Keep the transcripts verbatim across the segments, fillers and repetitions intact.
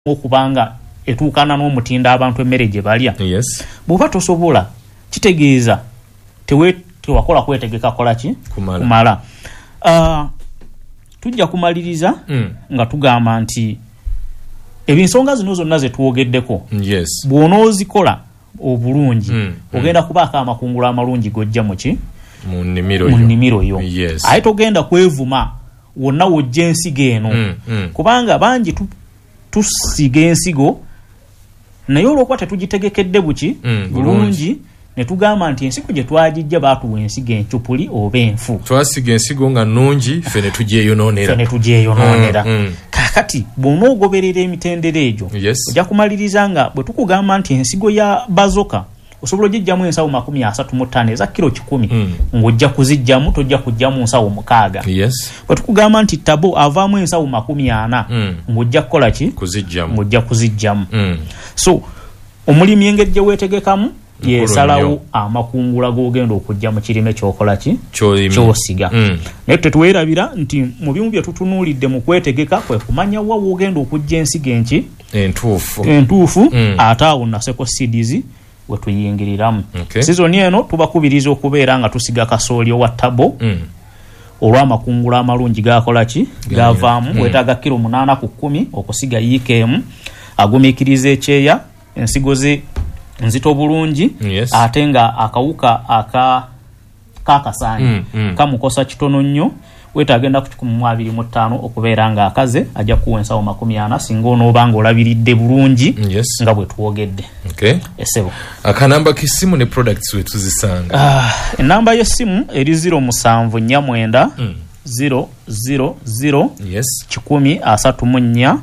okubanga etuukana n'omutindo abantu emmere gye balya. Yes. Bw'oba tosobola kitegeeza tewe tewakola kwetegeka kola ki kumala. kumala. Uh, tujja kumaliriza mm. nga tugamba nti ebinsonga zino zonna ze tuwogeddeko. Yes. Bw'onoozikola obulungi mm. ogenda kubaako amakungula amalungi gojja mu ki mu nnimiro yo. Mu nnimiro yo. Yes. Ate togenda kwevuma wonna wojja ensigo eno mm. mm. kubanga bangi tu, tusiga ensigo naye olwokuba tetugitegekedde buki mm. bulungi ne tugamba nti ensigo gye twagijja baatuwa ensigo encupuli oba enfu. Twasiga ensigo nga nnungi ffe ne tugyeyonoonera. Ffe ne tugyeyonoonera. mm. mm. Kaakati bw'onoogoberera emitendera egyo yes. ojja kumaliriza nga bwe tukugamba nti ensigo ya bazoka osobola ogijjamu ensawo makumi asatu mu ttaano eza kiro kikumi mm. ng'ojja kuzijjamu tojja kujjamu nsawo mukaaga. Yes. Bwe tukugamba nti tabo avaamu ensawo makumi ana mm. ng'ojja kukola ki kuzijjamu ng'ojja kuzijjamu. mm. So omulimi engeri gye weetegekamu yesalawo amakungula g'ogenda okujja mu kirime kyokola ki kyosiga. mm. Naye tetuweerabira nti mu bimu bye tutunuulidde mu kwetegeka kwe kumanya wa w'ogenda okujja ensigo enki entuufu entuufu mm. ate awo Naseko Seeds we tuyingiriramu. Okay. Sizoni eno tubakubiriza okubeera nga tusiga kasooli owa tabo mm. olw'amakungula amalungi gakola ki gavaamu. mm. Wetaaga kiro munaana ku kkumi okusiga yiika emu agumiikiriza ekyeya ensigo ze nzito bulungi. Yes. Ate nga akawuka aka kakasaanyi mm, mm. kamukosa kitono nnyo. Wetagenda ku kikumi mu abiri mu ttaano okubeera nga akaze ajja kuwa ensawo makumi ana singa onooba nga olabiridde bulungi. Yes. Nga bwe tuwogedde. Okay. Esebo akanamba k'essimu ne products we tuzisanga. uh, enamba y'essimu eri zero musanvu nnya mwenda mm. zero zero zero yes. kikumi asatu mu nnya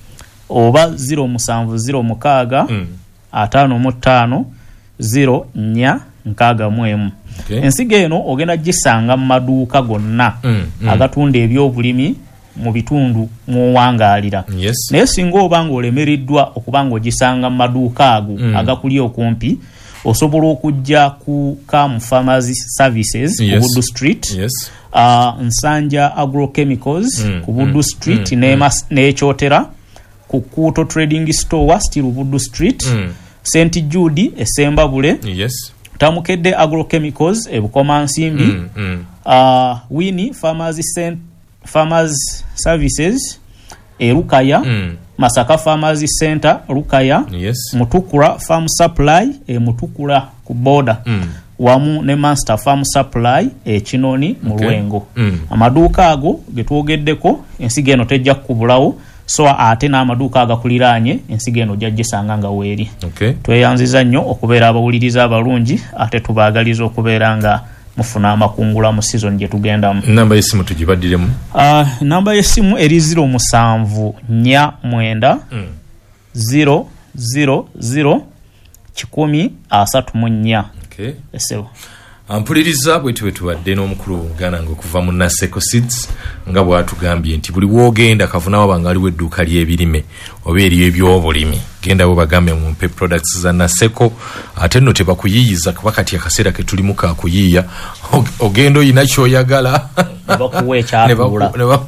oba zero musanvu zero mukaaga mm. ataano mu ttaano zero nnya nkaaga mu emu. Okay. Ensigo eno ogenda gisanga mu maduuka gonna mm. mm. agatunda ebyobulimi mu bitundu mw'owangaalira. Yes. Naye singa oba nga olemereddwa okuba nga ogisanga mu maduuka ago mm. agakuli okumpi osobola okujja ku Kam Farmers Services yes. ku Buddu Street. Yes. Uh, Nsanja Agrochemicals mm. ku Buddu Street mm. mm. n'ekyotera ku Kuto Trading Store still Buddu Street. mm. Saint Jude Esembabule. Yes. Tamukedde Agrochemicals ebukoma nsimbi. mm. mm. uh, Winnie Farmers Cent Farmers Services e Rukaya. mm. Masaka Farmers Center Rukaya. Yes. Mutukula Farm Supply e Mutukula ku border. mm. wamu ne Master Farm Supply e Kinoni mu Lwengo. Okay. mm. Amaduuka ago getwogeddeko ensigo eno tejja kubulawo so ate n'amaduuka agakuliraanye ensigo eno jjajjisanga nga weeri. Okay. Tweyanziza nnyo okubeera abawuliriza abalungi ate tubaagaliza okubeera nga mufuna amakungula mu season gye tugendamu. Namba y'essimu tugibaddiremu. Uh, namba y'essimu eri zero musanvu nnya mwenda mm. zero zero zero kikumi asatu mu nnya. Okay. Esebo. Ampuliriza bwe tuwe tubadde n'omukulu Uganda ng'okuva mu Naseko Seeds nga bw'atugambye nti buli w'ogenda kavuna wabanga aliwo edduuka ly'ebirime oba eriyo eby'obulimi genda bo bagambe mumpe products za Naseko ate nno tebakuyiyiza kuba kati akaseera ke tulimu ka kuyiiya ogendo oyina ky'oyagala bakuwa ekyakula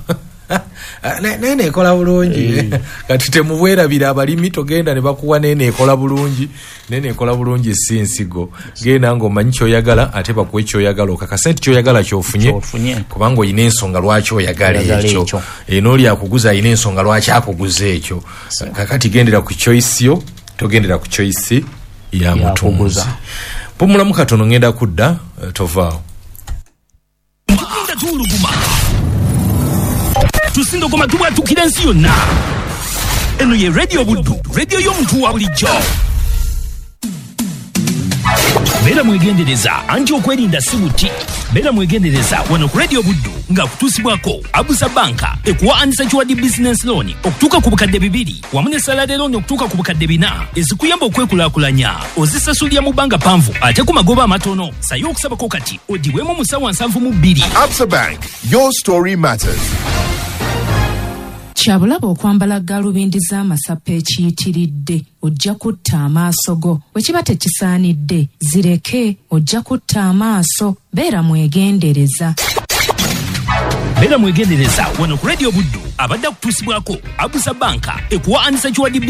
nene ekola bulungi kati temuweerabira abalimi togenda ne bakuwa nene ekola bulungi nene ekola bulungi si nsigo genda ng'omanyi ky'oyagala ate bakuwa ekyoyagala okakasa nti ky'oyagala ky'ofunye kubanga oyina ensonga lwaki oyagala ekyo n'oli akuguza ayina ensonga lwaki akuguza ekyo kakati gendera ku choice yo togendera ku choice ya mutunzi. Pumulamu katono ngenda kudda tovaawo tusindo koma tuwa tukira nsi yonna eno ye Radio Buddu, radio y'omuntu wa bulijjo. Beera mwegendereza anti okwerinda si buti. Beera mwegendereza wano ku Radio Buddu nga kutuusibwako Abusa Banka ekuwa anisa kiwadde business loan okutuuka ku bukadde bibiri wamu ne salary loan okutuuka ku bukadde bina ezikuyamba okwekulaakulanya ozisasulira mu bbanga panvu ate ku magoba amatono sayo okusabako kati odiwemu musawa nsanvu mu bbiri. Absa Bank, your story matters. Kyabulaba okwambala galubindi z'amasapa ekiyitiridde ojja kutta amaaso go bwe kiba tekisaanidde zireke ojja kutta amaaso beera mwegendereza. beera mwegendereza wano ku radio buddu abadde akutuusibwako abusa banka ekuwa anisa kiwadi